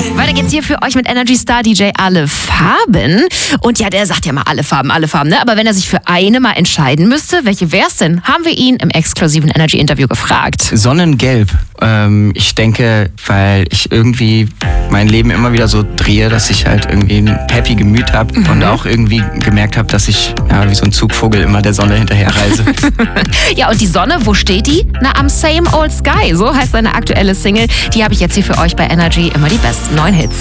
Weiter geht's hier für euch mit Energy Star DJ Alle Farben. Und ja, der sagt ja mal alle Farben, ne? Aber wenn er sich für eine mal entscheiden müsste, welche wär's denn? Haben wir ihn im exklusiven Energy-Interview gefragt. Sonnengelb. Ich denke, weil ich irgendwie mein Leben immer wieder so drehe, dass ich halt irgendwie ein happy Gemüt habe und auch irgendwie gemerkt habe, dass ich wie so ein Zugvogel immer der Sonne hinterherreise. Ja, und die Sonne, wo steht die? Na, am Same Old Sky. So heißt seine aktuelle Single. Die habe ich jetzt hier für euch bei Energy. Immer die besten neuen Hits.